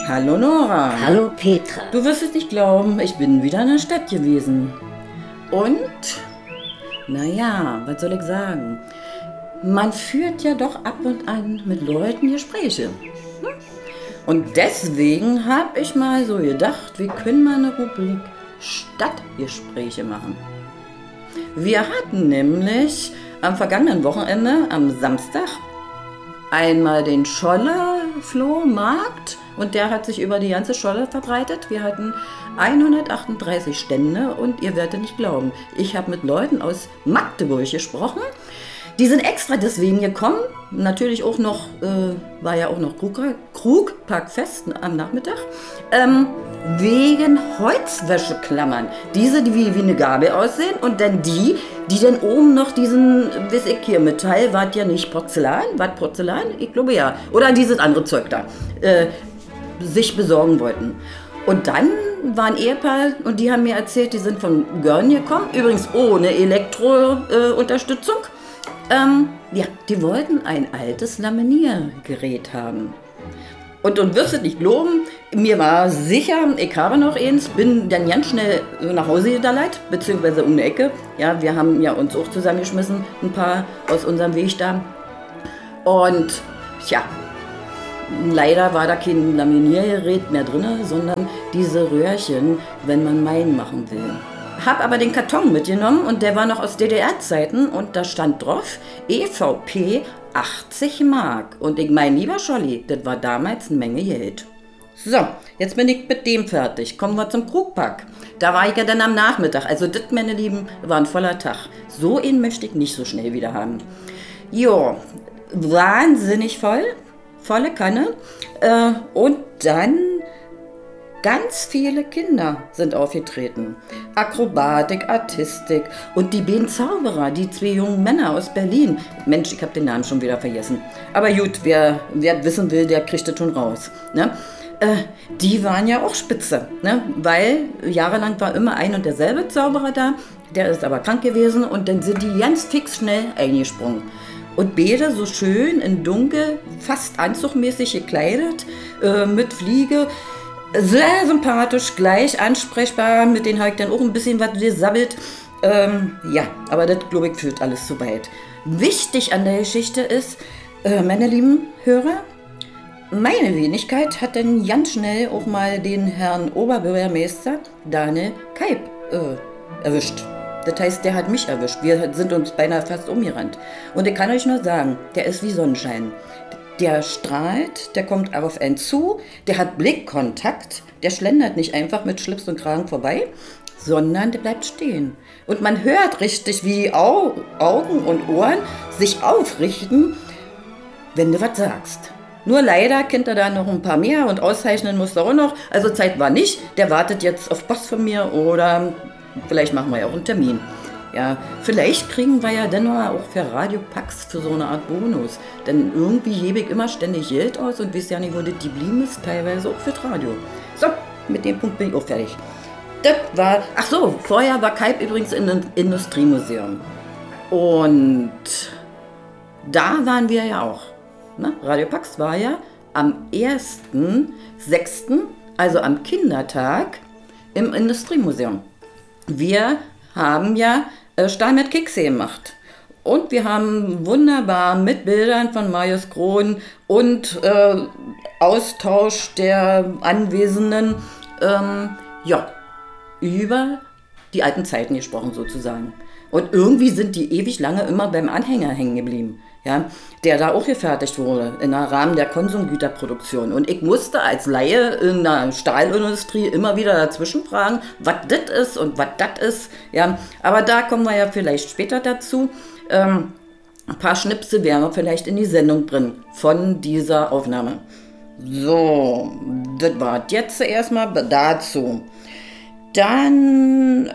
Hallo Nora. Hallo Petra. Du wirst es nicht glauben, ich bin wieder in der Stadt gewesen. Und, naja, was soll ich sagen? Man führt ja doch ab und an mit Leuten Gespräche. Und deswegen habe ich mal so gedacht, wir können mal eine Rubrik Stadtgespräche machen. Wir hatten nämlich am vergangenen Wochenende, am Samstag, einmal den Scholle-Flohmarkt und der hat sich über die ganze Scholle verbreitet. Wir hatten 138 Stände und ihr werdet nicht glauben, ich habe mit Leuten aus Magdeburg gesprochen. Die sind extra deswegen gekommen. Natürlich auch noch, war ja auch noch Krugparkfest am Nachmittag. Wegen Holzwäscheklammern. Diese, die wie eine Gabel aussehen und dann die dann oben noch diesen, weiß ich hier, Metall, war ja nicht Porzellan? War Porzellan? Ich glaube ja. Oder dieses andere Zeug da. Sich besorgen wollten. Und dann war ein Ehepaar und die haben mir erzählt, die sind von Görn gekommen. Übrigens ohne Elektro-Unterstützung. Ja, die wollten ein altes Laminiergerät haben. Und wirst du nicht glauben, mir war sicher, ich habe noch eins, bin dann ganz schnell nach Hause gedallert, beziehungsweise um die Ecke. Ja, wir haben ja uns auch zusammengeschmissen, ein paar aus unserem Weg da. Und tja, leider war da kein Laminiergerät mehr drin, sondern diese Röhrchen, wenn man Main machen will. Hab aber den Karton mitgenommen und der war noch aus DDR-Zeiten und da stand drauf EVP 80 Mark. Und ich mein, lieber Scholli, das war damals eine Menge Geld. So, jetzt bin ich mit dem fertig. Kommen wir zum Krugpark. Da war ich ja dann am Nachmittag. Also das, meine Lieben, war ein voller Tag. So einen möchte ich nicht so schnell wieder haben. Jo, wahnsinnig voll. Volle Kanne. Und dann ganz viele Kinder sind aufgetreten. Akrobatik, Artistik und die beiden Zauberer, die zwei jungen Männer aus Berlin. Mensch, ich habe den Namen schon wieder vergessen. Aber gut, wer wissen will, der kriegt das schon raus. Ne? Die waren ja auch spitze, ne? Weil jahrelang war immer ein und derselbe Zauberer da. Der ist aber krank gewesen und dann sind die ganz fix schnell eingesprungen. Und beide so schön in dunkel, fast anzugmäßig gekleidet, mit Fliege. Sehr sympathisch, gleich ansprechbar, mit denen habe ich dann auch ein bisschen was gesabbelt. Ja, aber das, glaube ich, führt alles zu weit. Wichtig an der Geschichte ist, meine lieben Hörer, meine Wenigkeit hat dann ganz schnell auch mal den Herrn Oberbürgermeister Daniel Keib erwischt. Das heißt, der hat mich erwischt. Wir sind uns beinahe fast umgerannt. Und ich kann euch nur sagen, der ist wie Sonnenschein. Der strahlt, der kommt auf einen zu, der hat Blickkontakt, der schlendert nicht einfach mit Schlips und Kragen vorbei, sondern der bleibt stehen. Und man hört richtig, wie die Augen und Ohren sich aufrichten, wenn du was sagst. Nur leider kennt er da noch ein paar mehr und auszeichnen muss er auch noch. Also Zeit war nicht, der wartet jetzt auf Post von mir oder vielleicht machen wir ja auch einen Termin. Ja, vielleicht kriegen wir ja dennoch auch für Radio Pax für so eine Art Bonus. Denn irgendwie hebe ich immer ständig Geld aus und weiß ja nicht, wo das geblieben ist, teilweise auch für das Radio. So, mit dem Punkt bin ich auch fertig. Das war, ach so, vorher war Kalb übrigens in einem Industriemuseum. Und da waren wir ja auch. Ne? Radio Pax war ja am 1.6., also am Kindertag, im Industriemuseum. Wir haben ja Stahl mit Kekse gemacht. Und wir haben wunderbar mit Bildern von Marius Krohn und Austausch der Anwesenden über die alten Zeiten gesprochen sozusagen. Und irgendwie sind die ewig lange immer beim Anhänger hängen geblieben, ja, der da auch gefertigt wurde im Rahmen der Konsumgüterproduktion. Und ich musste als Laie in der Stahlindustrie immer wieder dazwischen fragen, was das ist und was das ist. Ja. Aber da kommen wir ja vielleicht später dazu. Ein paar Schnipsel werden wir vielleicht in die Sendung bringen von dieser Aufnahme. So, das war jetzt erstmal dazu. Dann,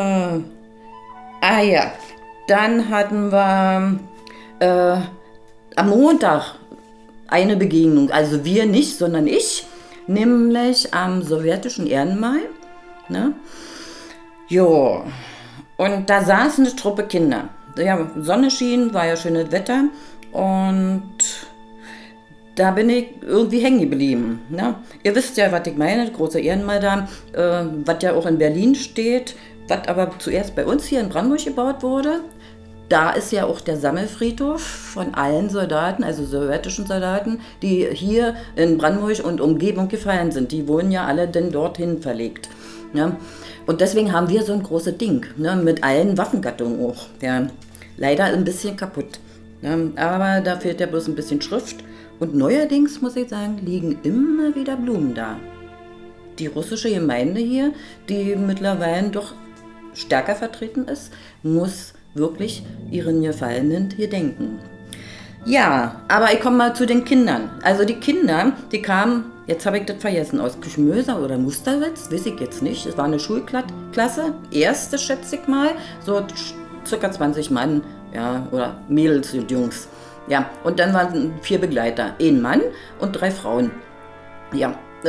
dann hatten wir am Montag eine Begegnung, also wir nicht, sondern ich, nämlich am sowjetischen Ehrenmal. Ne? Jo, und da saß eine Truppe Kinder. Ja, Sonne schien, war ja schönes Wetter und da bin ich irgendwie hängen geblieben. Ne? Ihr wisst ja, was ich meine, große Ehrenmalm, was ja auch in Berlin steht, was aber zuerst bei uns hier in Brandenburg gebaut wurde. Da ist ja auch der Sammelfriedhof von allen Soldaten, also sowjetischen Soldaten, die hier in Brandenburg und Umgebung gefallen sind. Die wurden ja alle denn dorthin verlegt. Ne? Und deswegen haben wir so ein großes Ding, ne? Mit allen Waffengattungen auch. Ja. Leider ein bisschen kaputt. Ne? Aber da fehlt ja bloß ein bisschen Schrift. Und neuerdings, muss ich sagen, liegen immer wieder Blumen da. Die russische Gemeinde hier, die mittlerweile doch stärker vertreten ist, muss wirklich ihren Gefallenen gedenken. Ja, aber ich komme mal zu den Kindern. Also die Kinder, die kamen, jetzt habe ich das vergessen, aus Küchenmöser oder Musterwitz, weiß ich jetzt nicht. Es war eine Schulklasse, erste schätze ich mal, so circa 20 Mann, ja, oder Mädels und Jungs. Ja, und dann waren 4 Begleiter, ein Mann und 3 Frauen. Ja,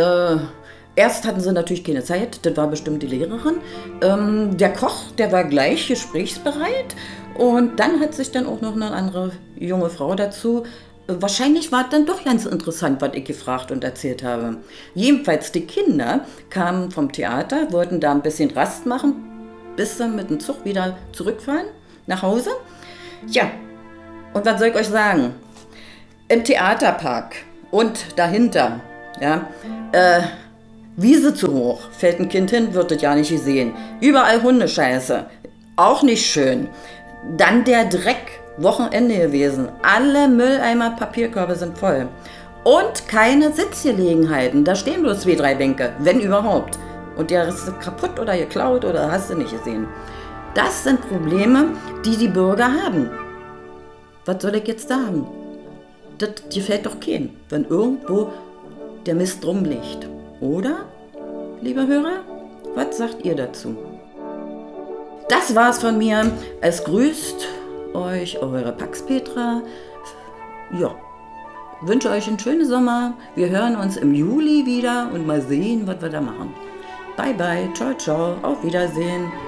erst hatten sie natürlich keine Zeit, das war bestimmt die Lehrerin. Der Koch, der war gleich gesprächsbereit und dann hat sich dann auch noch eine andere junge Frau dazu. Wahrscheinlich war es dann doch ganz interessant, was ich gefragt und erzählt habe. Jedenfalls die Kinder kamen vom Theater, wollten da ein bisschen Rast machen, bis dann mit dem Zug wieder zurückfahren nach Hause. Ja, und was soll ich euch sagen? Im Theaterpark und dahinter, ja, Wiese zu hoch, fällt ein Kind hin, wird das ja nicht gesehen. Überall Hundescheiße, auch nicht schön. Dann der Dreck, Wochenende gewesen. Alle Mülleimer, Papierkörbe sind voll. Und keine Sitzgelegenheiten, da stehen bloß 2, 3 Bänke, wenn überhaupt. Und der Rest ist kaputt oder geklaut oder hast du nicht gesehen. Das sind Probleme, die die Bürger haben. Was soll ich jetzt sagen? Das gefällt doch keinem, wenn irgendwo der Mist rumliegt. Oder, liebe Hörer, was sagt ihr dazu? Das war's von mir. Es grüßt euch eure Pax Petra. Ja, wünsche euch einen schönen Sommer. Wir hören uns im Juli wieder und mal sehen, was wir da machen. Bye bye, ciao, ciao, auf Wiedersehen.